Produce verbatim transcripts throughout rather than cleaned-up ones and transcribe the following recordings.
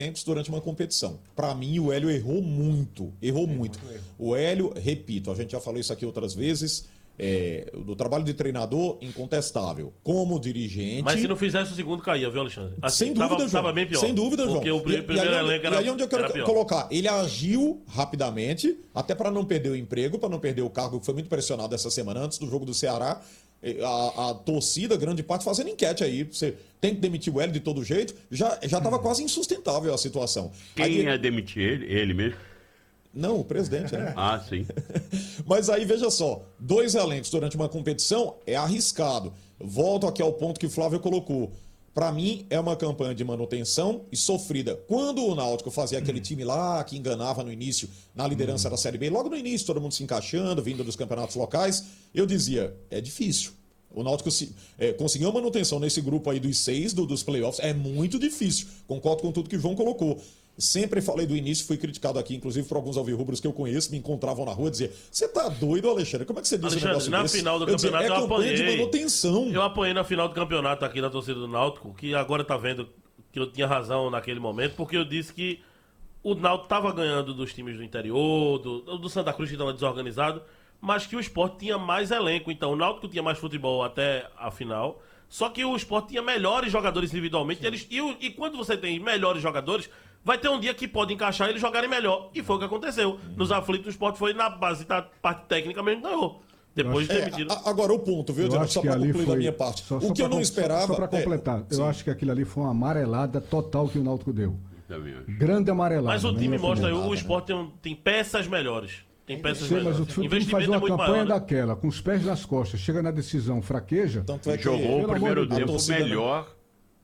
durante uma competição. Para mim, o Hélio errou muito. Errou muito. muito o Hélio, repito, a gente já falou isso aqui outras vezes, é, do trabalho de treinador, incontestável. Como dirigente... Mas se não fizesse o segundo, caía, viu, Alexandre? Assim, sem dúvida, tava, João. Tava bem pior. Sem dúvida, João. Porque o e, primeiro e aí, elenco era, e aí onde eu quero pior. colocar? Ele agiu rapidamente, até para não perder o emprego, para não perder o cargo, que foi muito pressionado essa semana antes do jogo do Ceará. A, a torcida, grande parte, fazendo enquete aí. Você tem que demitir o Hélio de todo jeito. Já estava hum. quase insustentável a situação. Quem aí, ia demitir ele? Ele mesmo? Não, o presidente, né? Ah, sim. Mas aí, veja só, dois elencos durante uma competição é arriscado. Volto aqui ao ponto que o Flávio colocou. Para mim, é uma campanha de manutenção e sofrida. Quando o Náutico fazia aquele hum. time lá, que enganava no início, na liderança hum. da Série B, logo no início, todo mundo se encaixando, vindo dos campeonatos locais, eu dizia, é difícil. O Náutico se, é, conseguiu a manutenção nesse grupo aí dos seis do, dos playoffs, é muito difícil. Concordo com tudo que o João colocou. Sempre falei do início, fui criticado aqui, inclusive por alguns alvirrubros que eu conheço, me encontravam na rua e diziam, você tá doido, Alexandre? Como é que você disse um negócio na desse? final do eu campeonato dizia, é eu apanhei. de manutenção. Eu apanhei na final do campeonato aqui na torcida do Náutico, que agora tá vendo que eu tinha razão naquele momento, porque eu disse que o Náutico tava ganhando dos times do interior, do, do Santa Cruz que estava desorganizado, mas que o Sport tinha mais elenco. Então o Náutico tinha mais futebol até a final, só que o Sport tinha melhores jogadores individualmente. Eles, e, e quando você tem melhores jogadores, vai ter um dia que pode encaixar e eles jogarem melhor. E foi o que aconteceu. Nos aflitos, o Sport foi na base da parte técnica mesmo, ganhou. Depois de ter pedido. É, agora o ponto, viu, Diego? Só para concluir foi... da minha parte. Só, o só que eu não com... esperava... Só, só para completar, é... eu Sim. acho que aquilo ali foi uma amarelada total que o Náutico deu. Grande amarelada. Mas o time mostra aí, o Sport tem, um, tem peças melhores. Tem peças Sim, melhores. Mas o time faz uma é campanha maior, né? daquela, com os pés nas costas, chega na decisão, fraqueja. Tanto é que jogou o primeiro tempo melhor...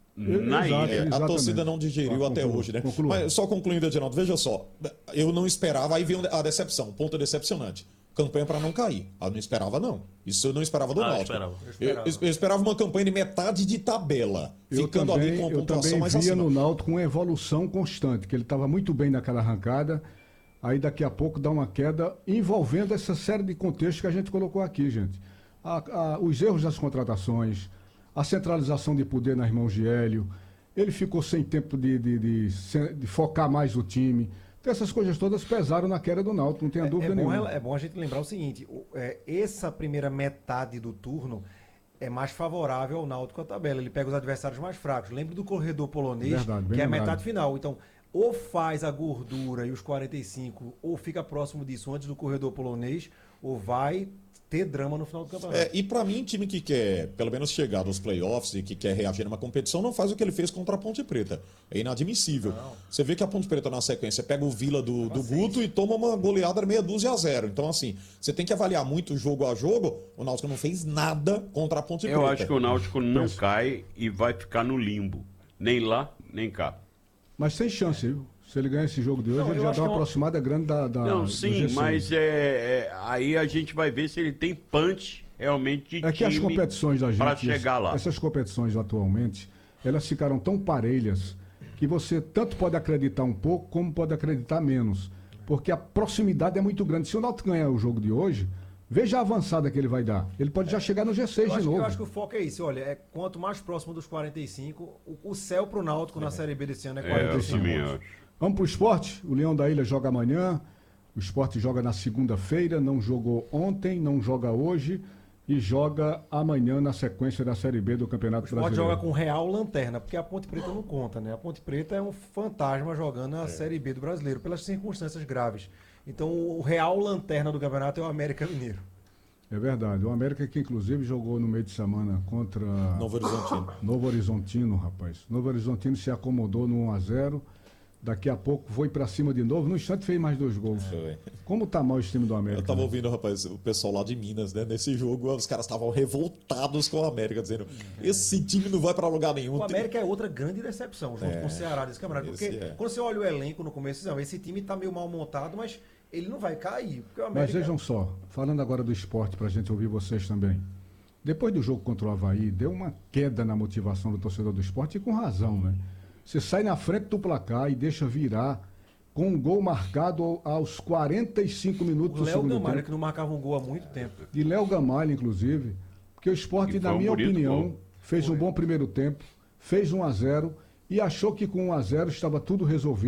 Na Exato, ilha. A torcida não digeriu até conclua, hoje, né? Conclua. Mas só concluindo, Edinaldo, veja só. Eu não esperava, aí veio a decepção, ponto decepcionante. Campanha para não cair. Eu não esperava, não. Isso eu não esperava do ah, Náutico. Eu, eu, esperava. Eu, eu esperava uma campanha de metade de tabela, eu ficando também, ali com a pontuação mais acima. Eu também via acima. no Náutico uma evolução constante, que ele estava muito bem naquela arrancada, aí daqui a pouco dá uma queda, envolvendo essa série de contextos que a gente colocou aqui, gente. A, a, os erros das contratações, a centralização de poder nas mãos de Hélio, ele ficou sem tempo de, de, de, de focar mais o time. Então, essas coisas todas pesaram na queda do Náutico, não tenha é, dúvida é bom, nenhuma. É bom a gente lembrar o seguinte, o, é, essa primeira metade do turno é mais favorável ao Náutico a tabela. Ele pega os adversários mais fracos. Lembre do corredor polonês, Verdade, que é a lembrado. metade final. Então, ou faz a gordura e os quarenta e cinco, ou fica próximo disso antes do corredor polonês, ou vai ter drama no final do campeonato. É, e pra mim, time que quer, pelo menos, chegar nos playoffs e que quer reagir numa competição, não faz o que ele fez contra a Ponte Preta. É inadmissível. Não. Você vê que a Ponte Preta, na sequência, pega o Vila do, do Guto e toma uma goleada meia dúzia a zero. Então, assim, você tem que avaliar muito jogo a jogo. O Náutico não fez nada contra a Ponte Preta. Eu acho que o Náutico não Mas... cai e vai ficar no limbo. Nem lá, nem cá. Mas sem chance, viu? Se ele ganhar esse jogo de hoje, não, ele já dá uma aproximada grande da, da Não, sim, mas é, é, aí a gente vai ver se ele tem punch realmente de É que as competições da gente, para chegar lá. Essas competições atualmente, elas ficaram tão parelhas que você tanto pode acreditar um pouco, como pode acreditar menos. Porque a proximidade é muito grande. Se o Náutico ganhar o jogo de hoje, veja a avançada que ele vai dar. Ele pode é. já chegar no G seis de novo. Eu acho que o foco é isso. Olha, é quanto mais próximo dos quarenta e cinco, o, o céu pro Náutico é. na Série B desse ano é quarenta e cinco é, pontos. Vamos pro esporte? O Leão da Ilha joga amanhã, o esporte joga na segunda-feira, não jogou ontem, não joga hoje e joga amanhã na sequência da Série B do Campeonato Brasileiro. O esporte joga com Real Lanterna, porque a Ponte Preta não conta, né? A Ponte Preta é um fantasma jogando a é. Série B do Brasileiro, pelas circunstâncias graves. Então o Real Lanterna do campeonato é o América Mineiro. É verdade. O América que inclusive jogou no meio de semana contra... Novo Horizontino. Novo Horizontino, rapaz. Novo Horizontino se acomodou no um a zero. Daqui a pouco foi pra cima de novo. No instante fez mais dois gols. É. Como tá mal esse time do América? Eu tava né? ouvindo, rapaz, o pessoal lá de Minas, né? Nesse jogo, os caras estavam revoltados com o América, dizendo: esse time não vai pra lugar nenhum. O América é outra grande decepção, junto é. com o Ceará desse campeonato. Porque é. quando você olha o elenco no começo, não, esse time tá meio mal montado, mas ele não vai cair. Porque o América... Mas vejam só, falando agora do esporte, pra gente ouvir vocês também. Depois do jogo contra o Avaí, deu uma queda na motivação do torcedor do esporte, e com razão, né? Você sai na frente do placar e deixa virar com um gol marcado aos quarenta e cinco minutos do segundo tempo. Léo Gamalha, que não marcava um gol há muito tempo. De Léo Gamalha, inclusive. Porque o esport, na minha opinião, gol. fez Foi. um bom primeiro tempo, fez um a zero e achou que com um a zero estava tudo resolvido.